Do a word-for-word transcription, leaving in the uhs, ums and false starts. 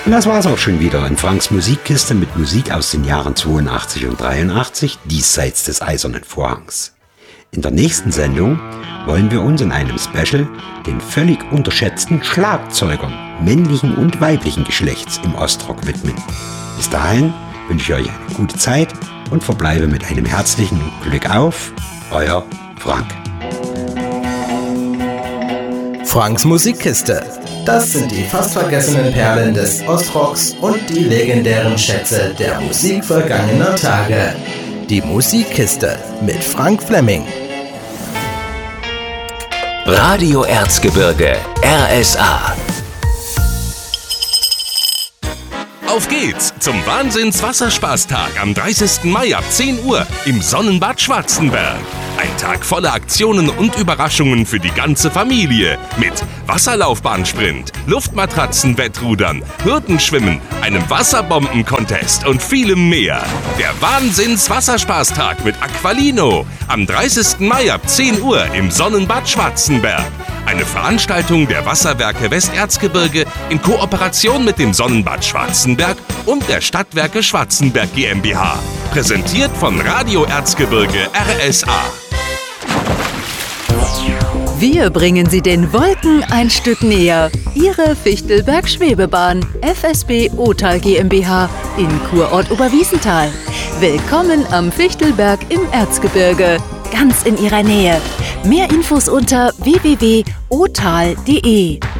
Und das war's auch schon wieder in Franks Musikkiste mit Musik aus den Jahren zweiundachtzig und dreiundachtzig, diesseits des Eisernen Vorhangs. In der nächsten Sendung wollen wir uns in einem Special den völlig unterschätzten Schlagzeugern männlichen und weiblichen Geschlechts im Ostrock widmen. Bis dahin wünsche ich euch eine gute Zeit und verbleibe mit einem herzlichen Glück auf, euer Frank. Franks Musikkiste. Das sind die fast vergessenen Perlen des Ostrocks und die legendären Schätze der Musik vergangener Tage. Die Musikkiste mit Frank Fleming. Radio Erzgebirge, R S A. Auf geht's zum Wahnsinns-Wasserspaßtag am dreißigsten Mai ab zehn Uhr im Sonnenbad Schwarzenberg. Ein Tag voller Aktionen und Überraschungen für die ganze Familie. Mit Wasserlaufbahnsprint, Luftmatratzenwettrudern, Hürdenschwimmen, einem Wasserbomben-Contest und vielem mehr. Der Wahnsinns-Wasserspaßtag mit Aqualino am dreißigsten Mai ab zehn Uhr im Sonnenbad Schwarzenberg. Eine Veranstaltung der Wasserwerke Westerzgebirge in Kooperation mit dem Sonnenbad Schwarzenberg und der Stadtwerke Schwarzenberg GmbH. Präsentiert von Radio Erzgebirge R S A. Wir bringen Sie den Wolken ein Stück näher. Ihre Fichtelberg-Schwebebahn, F S B Otal GmbH in Kurort Oberwiesenthal. Willkommen am Fichtelberg im Erzgebirge, ganz in Ihrer Nähe. Mehr Infos unter w w w punkt otal punkt de.